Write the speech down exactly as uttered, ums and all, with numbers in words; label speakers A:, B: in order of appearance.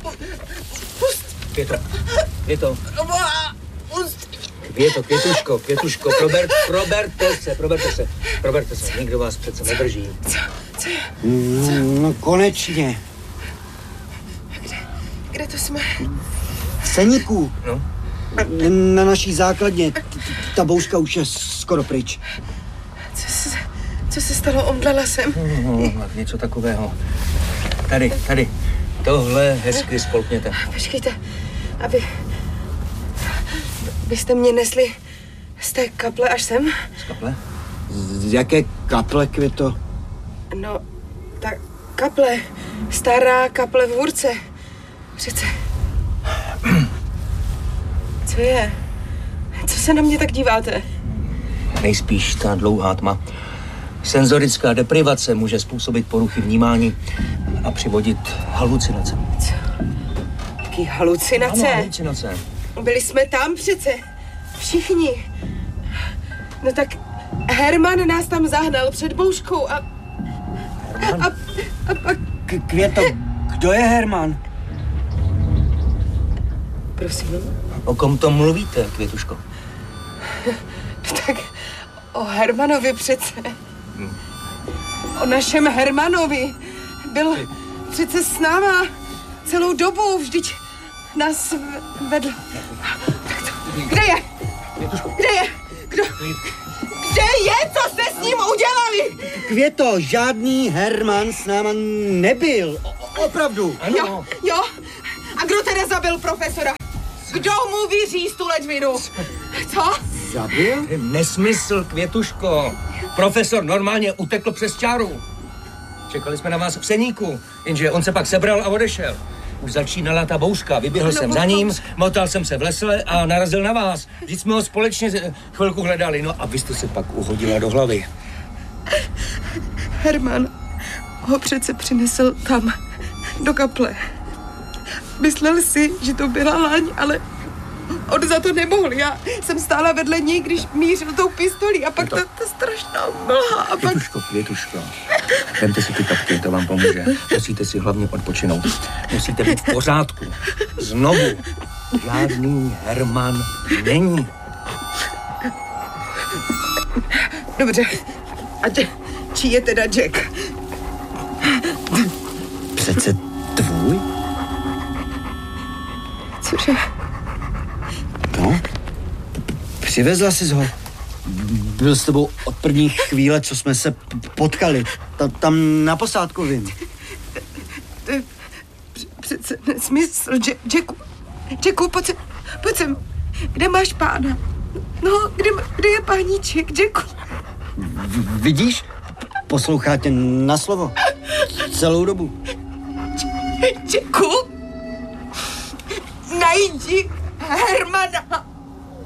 A: Pust.
B: Květo, Květo. Květo, Květuško, Květuško, prober, proberte se, proberte se, proberte se, nikdo vás přece nedrží.
A: Co? Co je?
C: No, no konečně.
A: Kde? Kde to jsme?
C: V Seníku.
B: No.
C: Na naší základně. Ta bouřka už je skoro pryč.
A: Co se, co se stalo? Omdlela jsem.
B: No, no, něco takového. Tady, tady. Tohle hezky spolkněte.
A: Počkejte, aby... Byste mě nesli z té kaple až sem?
B: Z kaple?
C: Z jaké kaple, Květo?
A: No, ta kaple. Stará kaple v Hůrce. Přece. Co je? Co se na mě tak díváte?
B: Nejspíš ta dlouhá tma. Senzorická deprivace může způsobit poruchy vnímání a přivodit halucinace.
A: Co? Jaký halucinace?
B: Ano, halucinace.
A: Byli jsme tam přece. Všichni. No tak Herman nás tam zahnal před bouřkou a...
B: Herman?
A: A, a pak...
C: K- Květo, kdo je Herman?
A: Prosím.
B: O kom to mluvíte, Květuško?
A: No tak o Hermanovi přece. Hmm. O našem Hermanovi. Byl přece s náma celou dobu, vždyť nás vedl. Kde je? Kde je? Kdo? Kde je? Co jste s ním udělali?
C: Květo, žádný Herman s náma nebyl. O- opravdu.
B: Ano.
A: Jo, jo. A kdo teda zabil profesora? Kdo mu vyříz tu ledvinu? Co?
C: Zabil?
B: Nesmysl, Květuško. Profesor normálně utekl přes čáru. Čekali jsme na vás v Seníku, jenže on se pak sebral a odešel. Už začínala ta bouřka, vyběhl
A: No,
B: jsem za ním, motal jsem se v lese a narazil na vás. Vždyť jsme ho společně chvilku hledali, no a vy jste se pak uhodila do hlavy.
A: Herman ho přece přinesl tam, do kaple. Myslel si, že to byla laň, ale on za to nemohl. Já jsem stála vedle něj, když mířil tou pistolí a pak ta, ta strašná mlha a pak...
B: Květuško, Květuško, vemte si ty kapky, to vám pomůže. Musíte si hlavně odpočinout. Musíte být v pořádku. Znovu, žádný Herman není.
A: Dobře, a tě, čí je teda Jack?
C: Přece tvůj?
A: Cože?
C: No, přivezla jsi ho. Byl s tebou od první chvíle, co jsme se p- potkali. Ta, tam na posádkovým.
A: To je přece nesmysl, Jack, Jacku. Jacku, pojď sem, pojď sem. Kde máš pána? No, kde, kde je páníček, Jacku?
C: V- vidíš? Poslouchá tě na slovo. Celou dobu.
A: Jacku? Najdi Hermana.